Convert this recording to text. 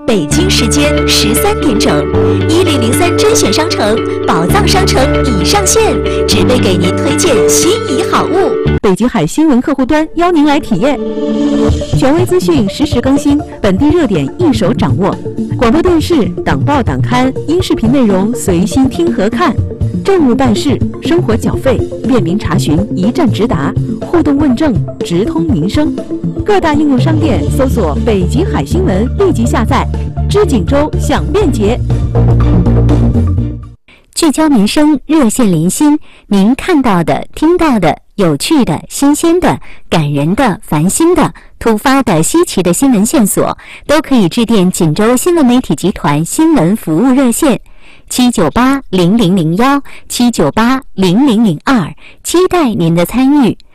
北京时间13点整，1003甄选商城宝藏商城已上线，只为给您推荐心仪好物。 北极海新闻客户端邀您来体验，权威资讯实时更新，本地热点一手掌握。广播电视、党报党刊、音视频内容随心听和看，政务办事、生活缴费便民查询，一站直达，互动问政，直通民生。各大应用商店搜索北极海新闻，立即下载。知锦州享便捷， 聚焦民生，热线连心。您看到的、听到的、有趣的、新鲜的、感人的、烦心的、突发的、稀奇的新闻线索，都可以致电锦州新闻媒体集团新闻服务热线7980001、7980002，期待您的参与。